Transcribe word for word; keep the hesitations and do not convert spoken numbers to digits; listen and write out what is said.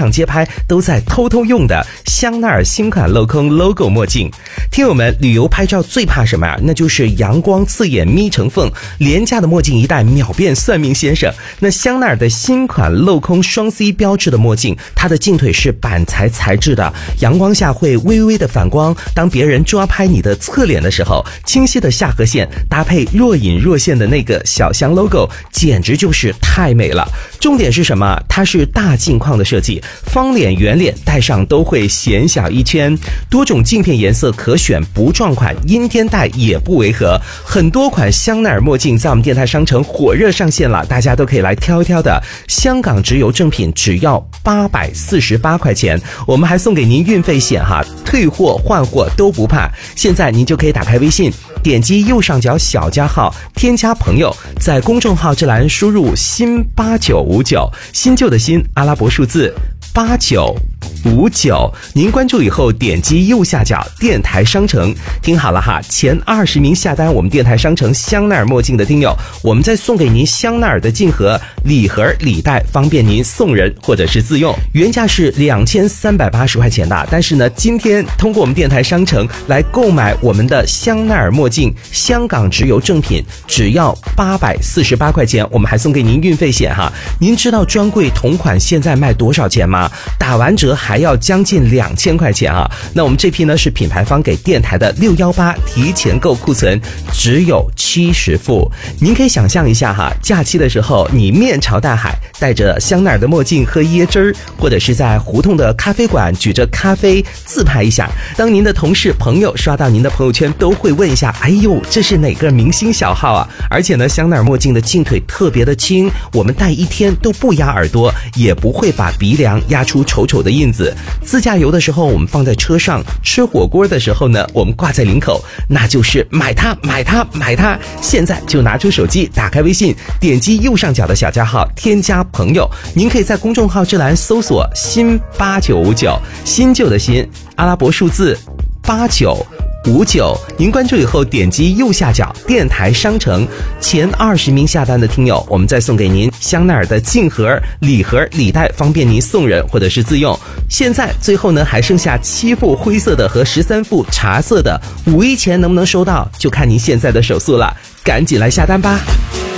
场街拍都在偷偷用的香奈儿新款镂空 logo 墨镜。听友们，旅游拍照最怕什么啊？那就是阳光刺眼眯成缝，廉价的墨镜一戴秒变算命先生。那香奈儿的新款镂空双 C 标志的墨镜，它的镜腿是板材材质的，阳光下会微微的反光，当别人抓拍你的侧脸的时候，清晰的下颌线搭配若隐若现的那个小香 logo， 简直就是太美了。重点是什么？它是大镜框的设计，方脸圆脸戴上都会显小一圈，多种镜片颜色可选，不撞款，阴天戴也不违和。很多款香奈儿墨镜在我们电台商城火热上线了，大家都可以来挑一挑的。香港直邮正品只要八百四十八块钱，我们还送给您运费险哈，退货换货都不怕。现在您就可以打开微信，点击右上角小加号，添加朋友，在公众号这栏输入新八九五九，新旧的新，阿拉伯数字八九五九，您关注以后点击右下角电台商城，听好了哈，前二十名下单我们电台商城香奈儿墨镜的听友，我们再送给您香奈儿的镜盒、礼盒、礼袋，方便您送人或者是自用。原价是两千三百八十块钱的，但是呢，今天通过我们电台商城来购买我们的香奈儿墨镜，香港直邮正品只要八百四十八块钱，我们还送给您运费险哈。您知道专柜同款现在卖多少钱吗？打完折还要将近两千块钱啊！那我们这批呢是品牌方给电台的六一八提前购库存，只有七十副。您可以想象一下哈，假期的时候你面朝大海，戴着香奈儿的墨镜喝椰汁儿，或者是在胡同的咖啡馆举着咖啡自拍一下。当您的同事朋友刷到您的朋友圈，都会问一下：哎呦，这是哪个明星小号啊？而且呢，香奈儿墨镜的镜腿特别的轻，我们戴一天都不压耳朵，也不会把鼻梁压出丑丑的印子。自驾游的时候我们放在车上，吃火锅的时候呢我们挂在领口，那就是买它买它买它。现在就拿出手机，打开微信，点击右上角的小加号，添加朋友，您可以在公众号这栏搜索新八九五九，新旧的新，阿拉伯数字八九五九，您关注以后点击右下角电台商城，前二十名下单的听友，我们再送给您香奈儿的镜盒、礼盒、礼袋，方便您送人或者是自用。现在最后呢还剩下七副灰色的和十三副茶色的，五一前能不能收到就看您现在的手速了，赶紧来下单吧。